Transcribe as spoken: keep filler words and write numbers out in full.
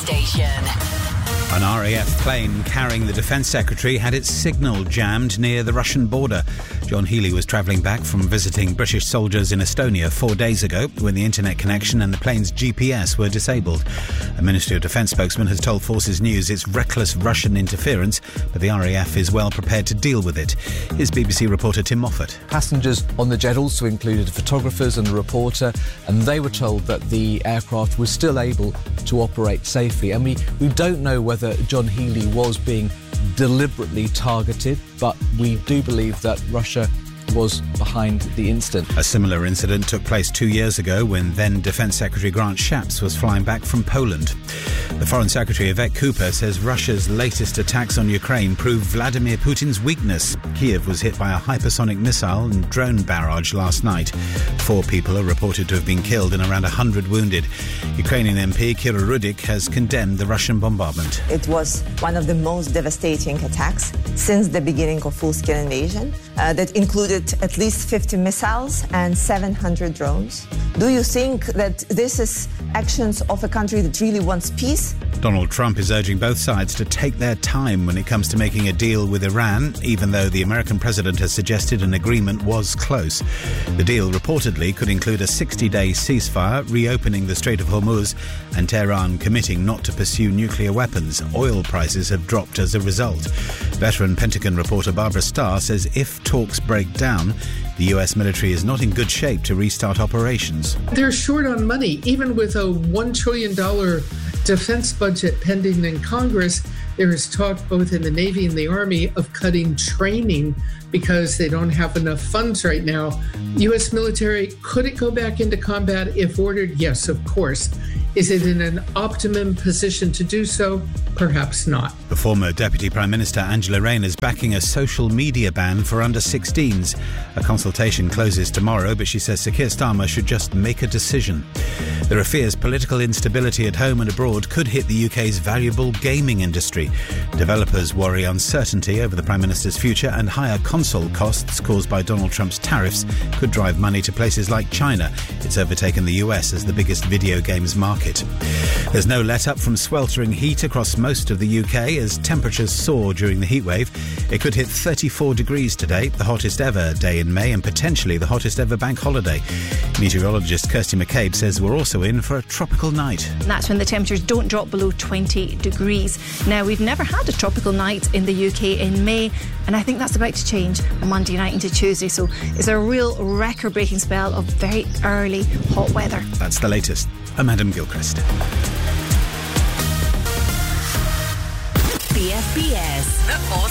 station. An R A F plane carrying the Defence Secretary had its signal jammed near the Russian border. John Healey was travelling back from visiting British soldiers in Estonia four days ago when the internet connection and the plane's G P S were disabled. A Ministry of Defence spokesman has told Forces News it's reckless Russian interference, but the R A F is well prepared to deal with it. Here's B B C reporter Tim Moffat. Passengers on the jet also included photographers and a reporter, and they were told that the aircraft was still able to operate safely. And we, we don't know whether John Healey was being deliberately targeted, but we do believe that Russia was behind the incident. A similar incident took place two years ago when then Defence Secretary Grant Shapps was flying back from Poland. The Foreign Secretary Yvette Cooper says Russia's latest attacks on Ukraine prove Vladimir Putin's weakness. Kiev was hit by a hypersonic missile and drone barrage last night. Four people are reported to have been killed and around one hundred wounded. Ukrainian M P Kira Rudik has condemned the Russian bombardment. It was one of the most devastating attacks since the beginning of full-scale invasion uh, that included at least fifty missiles and seven hundred drones. Do you think that this is actions of a country that really wants peace? Donald Trump is urging both sides to take their time when it comes to making a deal with Iran, even though the American president has suggested an agreement was close. The deal reportedly could include a sixty-day ceasefire, reopening the Strait of Hormuz, and Tehran committing not to pursue nuclear weapons. Oil prices have dropped as a result. Veteran Pentagon reporter Barbara Starr says if talks break down, the U S military is not in good shape to restart operations. They're short on money. Even with a one trillion dollars defense budget pending in Congress, there is talk both in the Navy and the Army of cutting training because they don't have enough funds right now. U S military, could it go back into combat if ordered? Yes, of course. Is it in an optimum position to do so? Perhaps not. The former Deputy Prime Minister Angela Rayner is backing a social media ban for under sixteens. A consultation closes tomorrow, but she says Sir Keir Starmer should just make a decision. There are fears political instability at home and abroad could hit the U K's valuable gaming industry. Developers worry uncertainty over the Prime Minister's future and higher console costs caused by Donald Trump's tariffs could drive money to places like China. It's overtaken the U S as the biggest video games market. There's no let-up from sweltering heat across most of the U K as temperatures soar during the heatwave. It could hit thirty-four degrees today, the hottest ever day in May and potentially the hottest ever bank holiday. Meteorologist Kirsty McCabe says we're also in for a tropical night. And that's when the temperatures don't drop below twenty degrees. Now, we've never had a tropical night in the U K in May, and I think that's about to change on Monday night into Tuesday. So it's a real record-breaking spell of very early hot weather. That's the latest. I'm Adam Gilchrist. B F B S. The